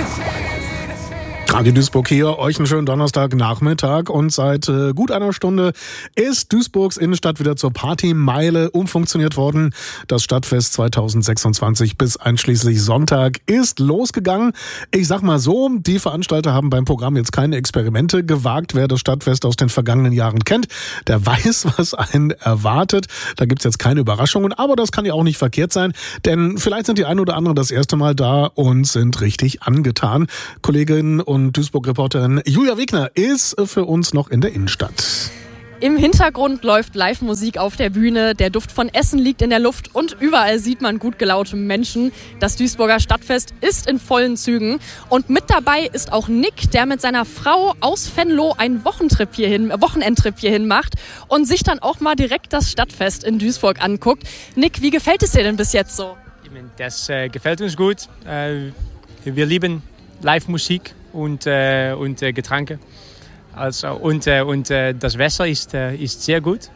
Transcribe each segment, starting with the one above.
Radio Duisburg hier, euch einen schönen Donnerstagnachmittag und seit gut einer Stunde ist Duisburgs Innenstadt wieder zur Partymeile umfunktioniert worden. Das Stadtfest 2026 bis einschließlich Sonntag ist losgegangen. Ich sag mal so, die Veranstalter haben beim Programm jetzt keine Experimente gewagt. Wer das Stadtfest aus den vergangenen Jahren kennt, der weiß, was einen erwartet. Da gibt's jetzt keine Überraschungen, aber das kann ja auch nicht verkehrt sein, denn vielleicht sind die ein oder anderen das erste Mal da und sind richtig angetan. Kollegin und Duisburg-Reporterin Julia Wegner ist für uns noch in der Innenstadt. Im Hintergrund läuft Live-Musik auf der Bühne, der Duft von Essen liegt in der Luft und überall sieht man gut gelaunte Menschen. Das Duisburger Stadtfest ist in vollen Zügen und mit dabei ist auch Nick, der mit seiner Frau aus Venlo einen Wochenendtrip hierhin macht und sich dann auch mal direkt das Stadtfest in Duisburg anguckt. Nick, wie gefällt es dir denn bis jetzt so? Das gefällt uns gut. Wir lieben Live-Musik und Getränke. Also, und das Wetter ist sehr gut.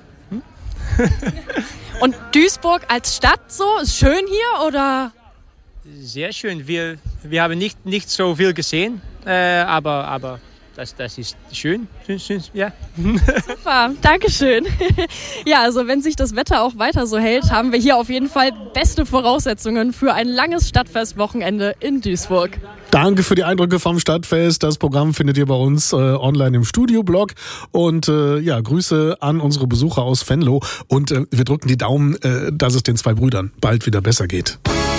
Und Duisburg als Stadt so, ist schön hier oder? Sehr schön. Wir haben nicht so viel gesehen, aber das ist schön. Ja. Super, Dankeschön. Ja, also wenn sich das Wetter auch weiter so hält, haben wir hier auf jeden Fall beste Voraussetzungen für ein langes Stadtfestwochenende in Duisburg. Danke für die Eindrücke vom Stadtfest. Das Programm findet ihr bei uns online im Studioblog. Und Grüße an unsere Besucher aus Venlo. Und wir drücken die Daumen, dass es den zwei Brüdern bald wieder besser geht.